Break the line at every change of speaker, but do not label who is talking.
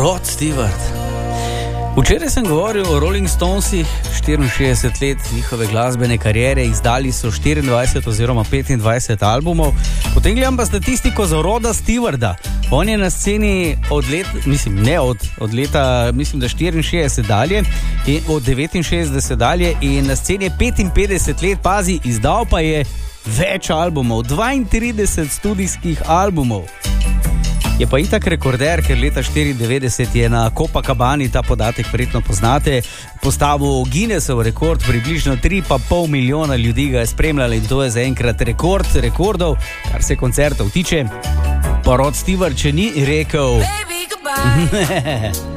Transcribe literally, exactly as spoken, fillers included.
Rod Stewart. Včeraj sem govoril o Rolling Stonesih, štiriinšestdeset let njihove glasbene kariere, izdali so štiriindvajset oziroma petindvajset albumov. Potem gledam pa statistiko za Roda Stewarta. On je na sceni od let, mislim, ne od, od leta, mislim, da štiriinšestdeset dalje, in od devetinšestdeset dalje in na sceni je petinpetdeset let, pazi, izdal pa je več albumov, dvaintrideset studijskih albumov. Je pa itak rekorder, ker leta štiriindevetdeset je na Copacabani, ta podatek verjetno poznate, postavil Guinnessov rekord, približno tri pa pol milijona ljudi ga je spremljalo in to je zaenkrat rekord rekordov, kar se koncertov tiče. Pa Rod Stewart, če ni rekel... Baby, goodbye.